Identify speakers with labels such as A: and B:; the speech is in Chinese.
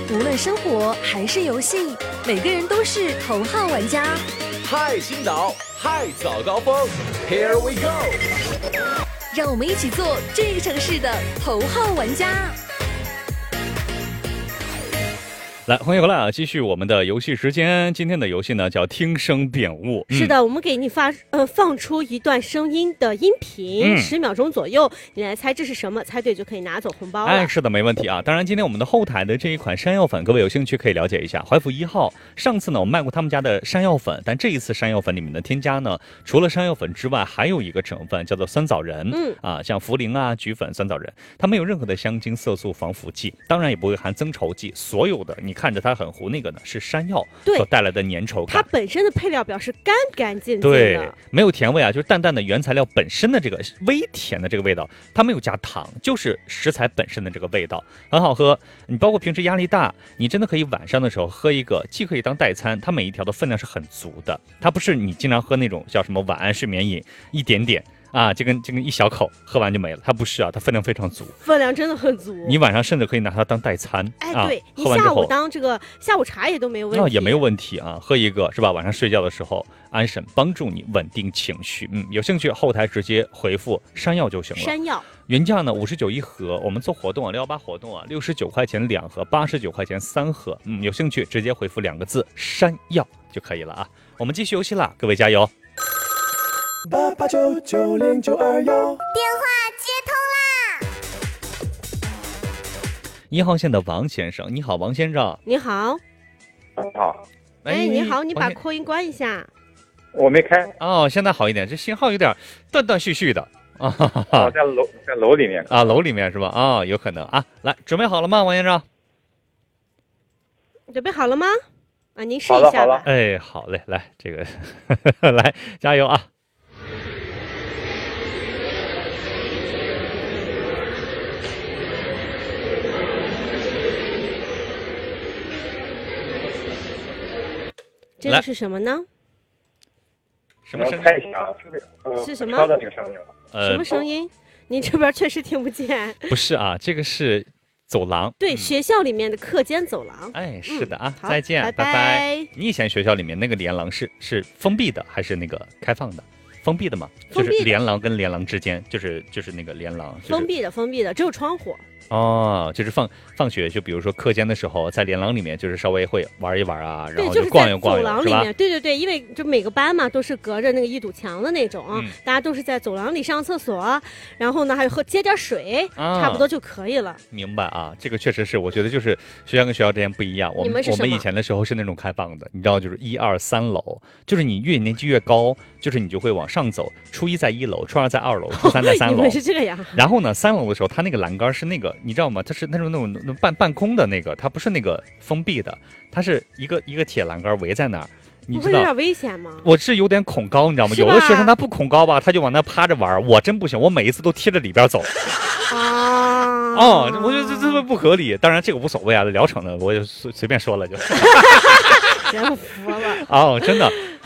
A: 无论生活还是游戏，每个人都是头号玩家。
B: 嗨，青岛，嗨，早高峰 ，Here we go！
A: 让我们一起做这个城市的头号玩家。
C: 来，欢迎回来啊！继续我们的游戏时间。今天的游戏呢叫听声辨物。
D: 是的，我们给你放出一段声音的音频，10秒钟左右，你来猜这是什么，猜对就可以拿走红包了。
C: 哎，是的，没问题啊！当然，今天我们的后台的这一款山药粉，各位有兴趣可以了解一下。怀府1号，上次呢我们卖过他们家的山药粉，但这一次山药粉里面的添加呢，除了山药粉之外，还有一个成分叫做酸枣仁。像茯苓啊、菊粉、酸枣仁，它没有任何的香精、色素、防腐剂，当然也不会含增稠剂。所有的你看着它很糊，那个呢是山药所带来的粘稠感。
D: 它本身的配料表是干干净净的，
C: 对，没有甜味啊，就是淡淡的原材料本身的这个微甜的这个味道，它没有加糖，就是食材本身的这个味道，很好喝。你包括平时压力大，你真的可以晚上的时候喝一个，既可以当代餐，它每一条的分量是很足的，它不是你经常喝那种叫什么晚安睡眠饮，一点点。啊，这跟一小口喝完就没了，它不是啊，它分量非常足，
D: 分量真的很足。
C: 你晚上甚至可以拿它当代餐，
D: 对，你下午当这个下午茶也都没有问题，
C: 也没有问题啊，喝一个是吧？晚上睡觉的时候安神，帮助你稳定情绪。有兴趣后台直接回复山药就行了。
D: 山药
C: 原价呢59一盒，我们做活动啊，618活动啊，69块钱2盒，89块钱3盒。有兴趣直接回复2个字山药就可以了啊。我们继续游戏啦，各位加油！88990921，
E: 电话接通
C: 啦！1号线的王先生，你好，王先生。
D: 你好。
F: 好。
D: 你好，你把扩音关一下。
F: 我没开。
C: 哦，现在好一点，这信号有点断断续续的啊。
F: 在楼里面
C: 啊，楼里面是吧？啊，有可能啊。来，准备好了吗，王先生？
D: 准备好了吗？啊，您试一下吧。
C: 哎，好嘞，来这个，来加油啊！
D: 这个是什么呢？
C: 什么声音？
D: 是什么？什么声音？你这边确实听不见。
C: 不是啊，这个是走廊。
D: 对，学校里面的课间走廊。
C: 哎，是的啊，
D: 再
C: 见，拜拜。你以前学校里面那个连廊是封闭的还是那个开放的？封闭的嘛，就是连廊跟连廊之间，就是那个连廊。
D: 封闭的，只有窗户。
C: 哦，就是放学，就比如说课间的时候，在连廊里面，就是稍微会玩一玩啊，然后就逛一逛，
D: 走廊里面，对，因为就每个班嘛，都是隔着那个一堵墙的那种，大家都是在走廊里上厕所，然后呢还有接点水，差不多就可以了。
C: 明白啊，这个确实是，我觉得就是学校跟学校之间不一样。我们以前的时候是那种开放的，你知道，就是1、2、3楼，就是你越年纪越高，就是你就会往上走，初一在1楼，初2在2楼，初3在3楼。
D: 你们是这个样。
C: 然后呢，3楼的时候，它那个栏杆是那个。你知道吗？它是那种半空的那个，它不是那个封闭的，它是一个铁栏杆围在那儿。你知道
D: 有点危险吗？
C: 我是有点恐高，你知道吗？有的学生他不恐高吧，他就往那趴着玩，我真不行，我每一次都贴着里边走。我觉得这不合理。当然这个无所谓啊，疗程的我就随便说了就。
D: 真服了。
C: 真的。